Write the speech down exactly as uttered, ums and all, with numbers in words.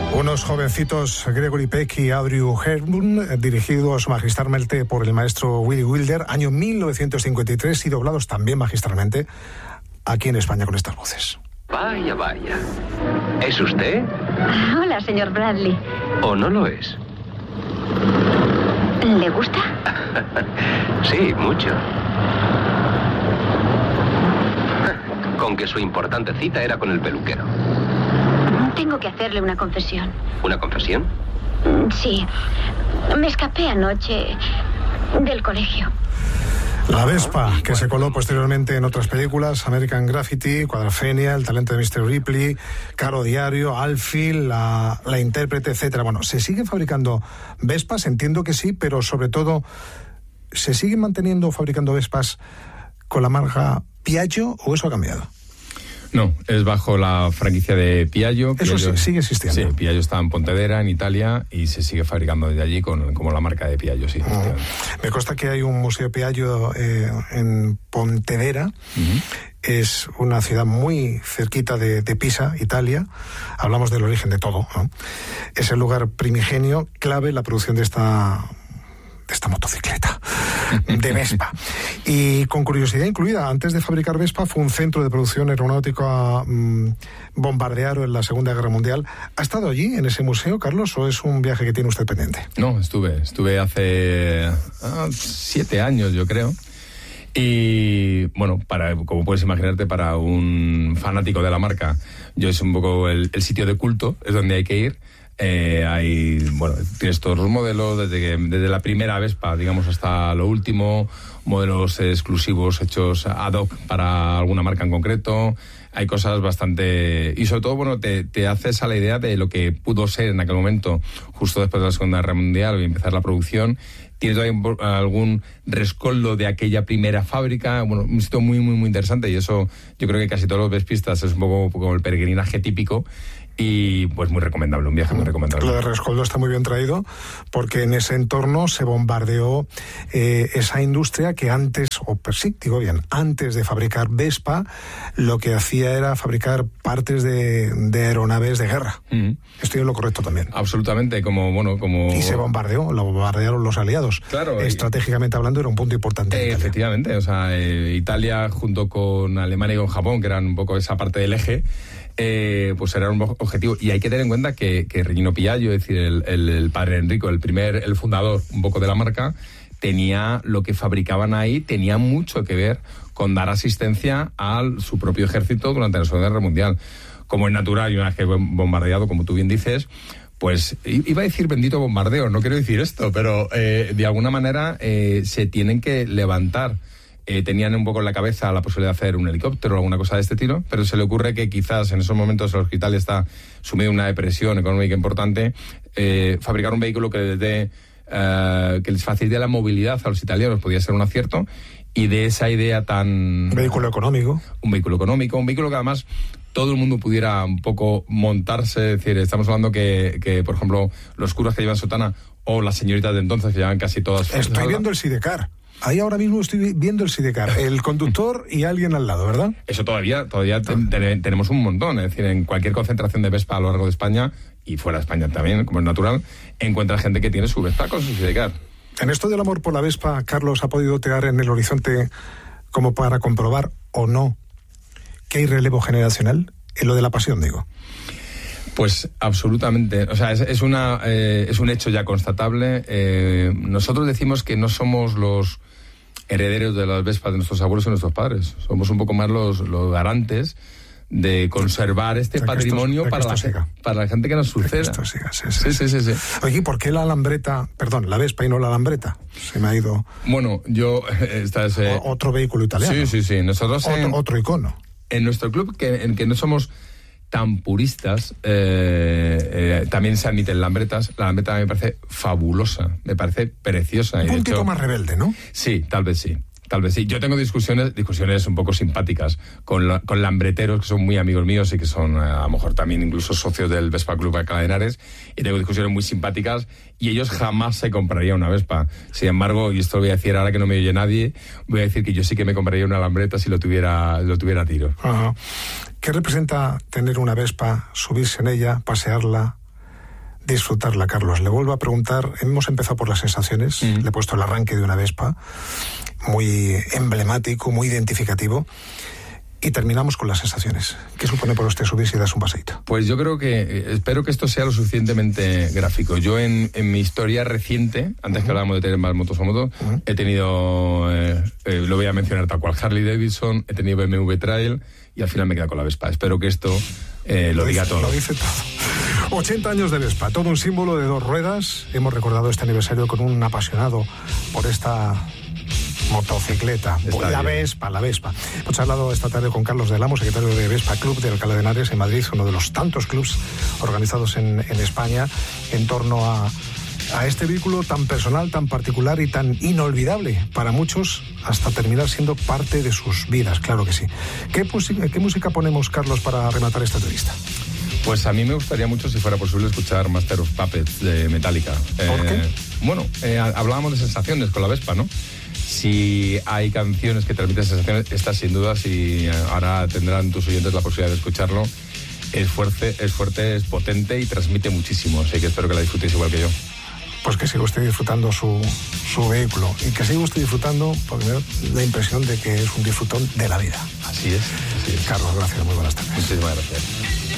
Unos jovencitos, Gregory Peck y Audrey Hepburn, dirigidos magistralmente por el maestro Billy Wilder, año mil novecientos cincuenta y tres, y doblados también magistralmente aquí en España con estas voces. Vaya, vaya. ¿Es usted? Hola, señor Bradley. ¿O no lo es? ¿Le gusta? Sí, mucho. Con que su importante cita era con el peluquero. Tengo que hacerle una confesión. ¿Una confesión? Sí. Me escapé anoche del colegio. La Vespa, que se coló posteriormente en otras películas, American Graffiti, Quadrafenia, El talento de mister Ripley, Caro Diario, Alfie, la, la intérprete, etcétera. Bueno, ¿se siguen fabricando Vespas? Entiendo que sí, pero sobre todo, ¿se siguen manteniendo fabricando Vespas con la marca Piaggio o eso ha cambiado? No, es bajo la franquicia de Piaggio. Eso Piaggio, sí, sigue existiendo. Sí, Piaggio está en Pontevedra, en Italia, y se sigue fabricando desde allí con, como la marca de Piaggio, sí. Uh-huh. Me consta que hay un museo Piaggio eh, en Pontevedra. Uh-huh. Es una ciudad muy cerquita de, de Pisa, Italia. Hablamos del origen de todo, ¿no? Es el lugar primigenio, clave en la producción de esta... de esta motocicleta, de Vespa. Y con curiosidad incluida, antes de fabricar Vespa fue un centro de producción aeronáutica mmm, Bombardiero en la Segunda Guerra Mundial. ¿Ha estado allí, en ese museo, Carlos, o es un viaje que tiene usted pendiente? No, estuve, estuve hace ah, siete años, yo creo. Y bueno, para, como puedes imaginarte, para un fanático de la marca, yo es un poco el, el sitio de culto, es donde hay que ir. Eh, hay, bueno, tienes todos los modelos, desde, que, desde la primera Vespa, digamos, hasta lo último, modelos exclusivos hechos ad hoc para alguna marca en concreto. Hay cosas bastante... Y sobre todo, bueno, te, te haces a la idea de lo que pudo ser en aquel momento, justo después de la Segunda Guerra Mundial, y empezar la producción. Tienes algún rescoldo de aquella primera fábrica, bueno, un sitio muy, muy, muy interesante, y eso yo creo que casi todos los vespistas es un poco como el peregrinaje típico. Y pues muy recomendable, un viaje muy recomendable. Lo de Rescoldo está muy bien traído, porque en ese entorno se bombardeó eh, esa industria que antes, o sí, digo bien, antes de fabricar Vespa, lo que hacía era fabricar partes de, de aeronaves de guerra. Mm. Estoy en lo correcto también. Absolutamente, como, bueno, como... Y se bombardeó, lo bombardearon los aliados. Claro. Estratégicamente y... hablando, era un punto importante. Eh, efectivamente, o sea, eh, Italia junto con Alemania y con Japón, que eran un poco esa parte del eje, Eh, pues era un objetivo. Y hay que tener en cuenta que, que Regino Piaggio, es decir, el, el, el padre Enrico, el primer, el fundador un poco de la marca, tenía lo que fabricaban ahí, tenía mucho que ver con dar asistencia a su propio ejército durante la Segunda Guerra Mundial. Como es natural, y una vez que bombardeado, como tú bien dices, pues iba a decir bendito bombardeo, no quiero decir esto, pero eh, de alguna manera eh, se tienen que levantar. Eh, tenían un poco en la cabeza la posibilidad de hacer un helicóptero o alguna cosa de este estilo, pero se le ocurre que quizás en esos momentos el hospital está sumido en una depresión económica importante, eh, fabricar un vehículo que les dé, eh, que les facilite la movilidad a los italianos podía ser un acierto, y de esa idea tan... Un vehículo económico. Un vehículo económico, un vehículo que además todo el mundo pudiera un poco montarse, es decir, estamos hablando que, que por ejemplo, los curas que llevan sotana o las señoritas de entonces que llevan casi todas... Estoy viendo el Sidecar. Ahí ahora mismo estoy viendo el Sidecar, el conductor y alguien al lado, ¿verdad? Eso todavía todavía ten, ten, tenemos un montón, es decir, en cualquier concentración de Vespa a lo largo de España, y fuera de España también, como es natural, encuentra gente que tiene su Vespa con su Sidecar. En esto del amor por la Vespa, Carlos, ¿ha podido tener en el horizonte como para comprobar o no que hay relevo generacional? En lo de la pasión, digo. Pues absolutamente, o sea, es, es, una, eh, es un hecho ya constatable. Eh, nosotros decimos que no somos los herederos de las Vespas de nuestros abuelos y nuestros padres, somos un poco más los, los garantes de conservar este patrimonio esto, para, la, para la gente que nos suceda. Esto siga, sí, sí, sí, sí, sí. sí. Oye, ¿por qué la alambreta, perdón, la Vespa y no la alambreta? Se me ha ido... Bueno, yo... Esta es, eh... o, otro vehículo italiano. Sí, sí, sí. Nosotros otro, en, otro icono. En nuestro club, que, en que no somos tan puristas, eh, eh, también se admiten lambretas. La lambreta me parece fabulosa, me parece preciosa. Un y puntito hecho, más rebelde, ¿no? Sí, tal vez sí. Tal vez sí. Yo tengo discusiones, discusiones un poco simpáticas con, la, con lambreteros que son muy amigos míos y que son a lo mejor también incluso socios del Vespa Club Alcalá de Henares, y tengo discusiones muy simpáticas y ellos jamás se comprarían una Vespa. Sin embargo, y esto lo voy a decir ahora que no me oye nadie, voy a decir que yo sí que me compraría una lambreta si lo tuviera, lo tuviera a tiro. Ajá. ¿Qué representa tener una Vespa, subirse en ella, pasearla, disfrutarla, Carlos. Le vuelvo a preguntar, hemos empezado por las sensaciones, mm. le he puesto el arranque de una Vespa, muy emblemático, muy identificativo. Y terminamos con las sensaciones. ¿Qué supone para usted subir si das un paseíto? Pues yo creo que, espero que esto sea lo suficientemente gráfico. Yo en, en mi historia reciente, antes uh-huh. que hablábamos de tener más motos a moto, uh-huh. he tenido, eh, eh, lo voy a mencionar tal cual, Harley Davidson, he tenido B M W Trail y al final me queda con la Vespa. Espero que esto eh, lo, lo diga dice, todo. Lo dice todo. ochenta años de Vespa, todo un símbolo de dos ruedas. Hemos recordado este aniversario con un apasionado por esta motocicleta, Está la bien. Vespa, la Vespa. Hemos charlado esta tarde con Carlos del Amo, secretario de Vespa Club de Alcalá de Henares en Madrid, uno de los tantos clubs organizados en, en España en torno a, a este vehículo tan personal, tan particular y tan inolvidable para muchos, hasta terminar siendo parte de sus vidas, claro que sí. ¿Qué, qué música ponemos, Carlos, para rematar esta entrevista? Pues a mí me gustaría mucho, si fuera posible, escuchar Master of Puppets de Metallica. ¿Por qué? Eh, bueno, eh, hablábamos de sensaciones con la Vespa, ¿no? Si hay canciones que transmiten sensaciones, estas sin duda, si ahora tendrán tus oyentes la posibilidad de escucharlo, es fuerte, es fuerte, es potente y transmite muchísimo. Así que espero que la disfrutéis igual que yo. Pues que siga usted disfrutando su, su vehículo y que siga usted disfrutando, porque me da la impresión de que es un disfrutón de la vida. Así es, así es. Carlos, gracias, muy buenas tardes. Muchísimas gracias.